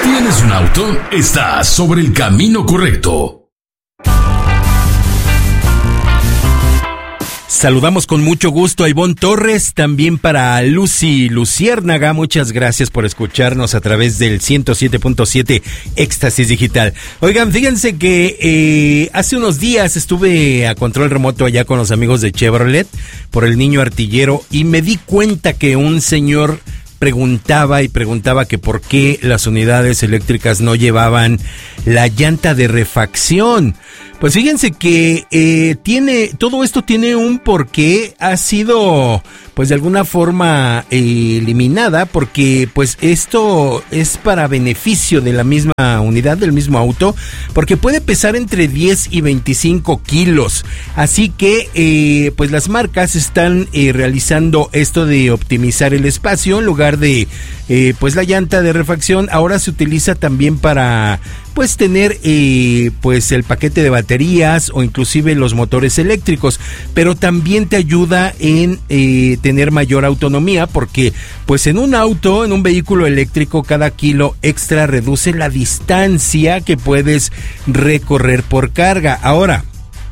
¿Tienes un auto? Estás sobre el camino correcto. Saludamos con mucho gusto a Ivonne Torres, también para Lucy Luciérnaga. Muchas gracias por escucharnos a través del 107.7 Éxtasis Digital. Oigan, fíjense que hace unos días estuve a control remoto allá con los amigos de Chevrolet por el Niño Artillero y me di cuenta que un señor preguntaba que por qué las unidades eléctricas no llevaban la llanta de refacción. Pues fíjense que todo esto tiene un porqué, ha sido pues de alguna forma eliminada, porque pues esto es para beneficio de la misma unidad, del mismo auto, porque puede pesar entre 10 y 25 kilos, así que pues las marcas están realizando esto de optimizar el espacio. En lugar de pues la llanta de refacción, ahora se utiliza también para pues tener pues el paquete de baterías o inclusive los motores eléctricos, pero también te ayuda en tener mayor autonomía, porque pues en un vehículo eléctrico, cada kilo extra reduce la distancia que puedes recorrer por carga. Ahora,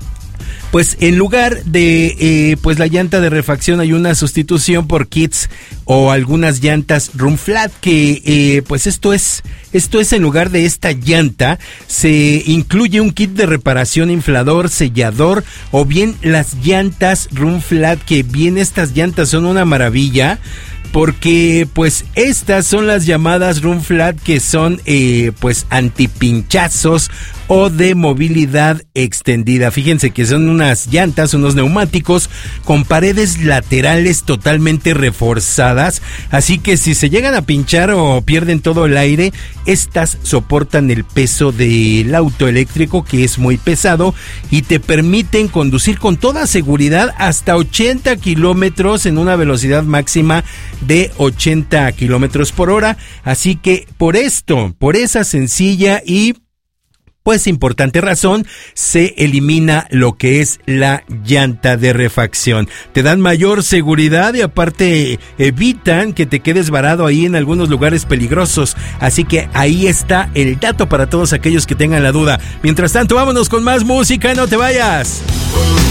pues en lugar de pues la llanta de refacción, hay una sustitución por kits o algunas llantas Run Flat, que pues esto es en lugar de esta llanta se incluye un kit de reparación, inflador, sellador, o bien las llantas Run Flat, que bien estas llantas son una maravilla, porque pues estas son las llamadas Run Flat, que son pues antipinchazos o de movilidad extendida. Fíjense que son unas llantas, unos neumáticos con paredes laterales totalmente reforzadas, así que si se llegan a pinchar o pierden todo el aire, estas soportan el peso del auto eléctrico, que es muy pesado, y te permiten conducir con toda seguridad hasta 80 kilómetros en una velocidad máxima de 80 kilómetros por hora. Así que por esa sencilla y pues importante razón, se elimina lo que es la llanta de refacción. Te dan mayor seguridad y aparte evitan que te quedes varado ahí en algunos lugares peligrosos. Así que ahí está el dato para todos aquellos que tengan la duda. Mientras tanto, vámonos con más música, no te vayas.